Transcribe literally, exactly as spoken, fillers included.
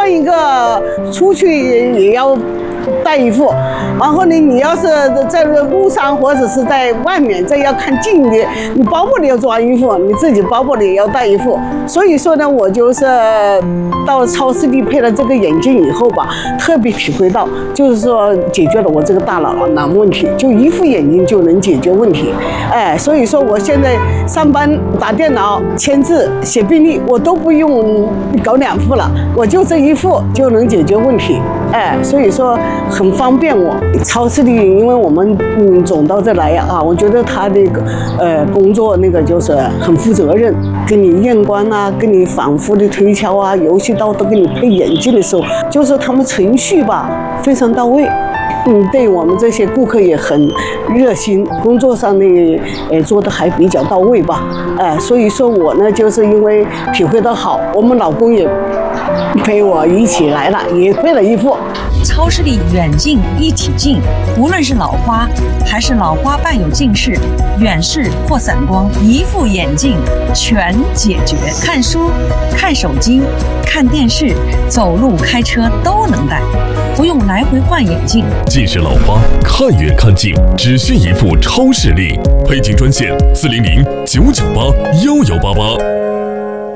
换一个出去也要带一副，然后呢，你要是在路上或者是在外面，这要看近的，你包包里要装一副，你自己包包里也要带一副。所以说呢，我就是到超市里配了这个眼镜以后吧，特别体会到，就是说解决了我这个大脑囊问题，就一副眼镜就能解决问题。哎，所以说我现在上班打电脑、签字、写病历，我都不用搞两副了，我就这一副就能解决问题。哎，所以说很方便我。超市里，因为我们嗯总到这来啊，我觉得他那个呃工作那个就是很负责任，给你验光啊，给你反复的推敲啊，游戏刀都给你配眼镜的时候，就是他们程序吧非常到位。嗯，对我们这些顾客也很热心，工作上呢，呃，做的还比较到位吧，哎、呃，所以说我呢，就是因为体会到好，我们老公也陪我一起来了，也配了一副。 超市里远近一体镜，无论是老花还是老花伴有近视、远视或散光，一副眼镜全解决。看书、看手机、看电视、走路、开车都能戴，不用来回换眼镜。 近视老花看远看近，只需一副超视力。配镜专线：四零零九九八幺幺八八。